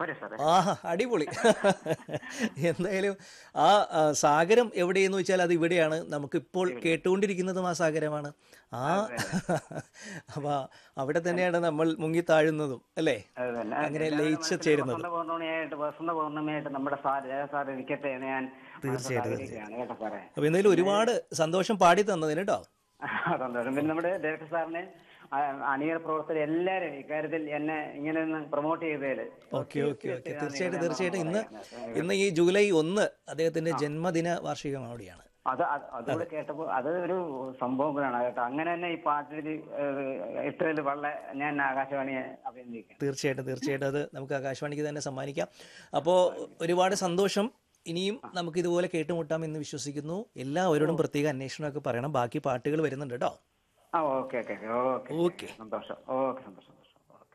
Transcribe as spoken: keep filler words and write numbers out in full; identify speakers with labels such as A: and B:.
A: പോരെ സാറേ?
B: ആഹാ, അടിപൊളി. എന്തായാലും ആ ആ, സാഗരം എവിടെയെന്ന് വെച്ചാൽ അത് ഇവിടെയാണ്. നമുക്കിപ്പോൾ
A: ഇവിടെ.
B: കേട്ടുകൊണ്ടിരിക്കുന്നതും ആ സാഗരമാണ്. ആ
A: അത് തന്നെ.
B: അപ്പോൾ അവിടെ തന്നെയാണ് നമ്മൾ മുങ്ങിത്താഴുന്നതും അല്ലേ,
A: അത് തന്നെ.
B: അങ്ങനെ
A: എല്ലാവരുടെ
B: ലയിച്ച്
A: മനസ്സിൽ
B: ചേരുന്നതും.
A: വസന്ത പൗർണമിയായിട്ട് വസന്ത പൗർണമിയായിട്ട് നമ്മുടെ സാർ ജയ സാർ ഇരിക്കട്ടെ എന്ന് ഞാൻ മനസ്സിൽ
B: തീർച്ചയായിട്ടും
A: ആഗ്രഹിക്കുകയാണ് കേട്ടോ സാറേ.
B: അപ്പോൾ എന്തായാലും ഒരുപാട് സന്തോഷം പാടി തന്നതിന് കേട്ടോ.
A: സന്തോഷം. പിന്നെ നമ്മുടെ ഡയറക്ടർ സാറിനെ, ആ, അണിയറ പ്രവർത്തകർ എല്ലാവരും ഇക്കാര്യത്തിൽ എന്നെ ഇങ്ങനെ ഒന്ന് പ്രൊമോട്ട് ചെയ്തതില്
B: ഓക്കെ ഓക്കെ ഓക്കെ തീർച്ചയായിട്ടും തീർച്ചയായിട്ടും. ഇന്ന് ഇന്ന് ഈ ജൂലൈ ഒന്ന് അദ്ദേഹത്തിന്റെ ജന്മദിന വാർഷികം അവിടെയാണ്.
A: അത് അത് അതുകൂടെ കേട്ടപ്പോൾ അത് ഒരു സംഭവം കൂടാണ് കേട്ടോ. അങ്ങനെ തന്നെ ഈ പാട്ടിൽ ഇത്രയിൽ വളരെ ഞാൻ ആകാശവാണിയെ അഭിനന്ദിക്കാം.
B: തീർച്ചയായിട്ടും തീർച്ചയായിട്ടും അത് നമുക്ക് ആകാശവാണിക്ക് തന്നെ സമ്മാനിക്കാം. അപ്പോൾ ഒരുപാട് സന്തോഷം. ഇനിയും നമുക്ക് ഇതുപോലെ കേട്ടുമുട്ടാം എന്ന് വിശ്വസിക്കുന്നു. എല്ലാവരോടും പ്രത്യേക അന്വേഷണമൊക്കെ പറയണം. ബാക്കി പാട്ടുകൾ വരുന്നുണ്ട് കേട്ടോ.
A: ആ ഓക്കെ ഓക്കെ ഓക്കെ
B: ഓക്കെ.
A: സന്തോഷം. ഓക്കെ സന്തോഷം.